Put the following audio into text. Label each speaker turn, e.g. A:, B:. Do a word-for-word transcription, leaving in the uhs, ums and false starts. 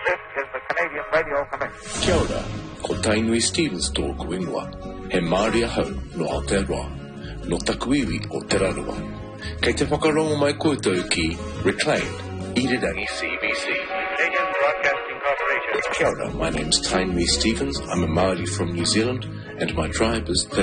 A: This is the Canadian Radio Commission.
B: Kia ora, ko Tainui Stevens tōku ingoa. He Māori ahau no Aotearoa, no takuiwi o Te Rarawa. Kei te whakarongo mai koutou ki Reclaim, Irirangi C B C.
A: Canadian Broadcasting Corporation.
B: Kia ora, my name's Tainui Stevens. I'm a Māori from New Zealand, and my tribe is Te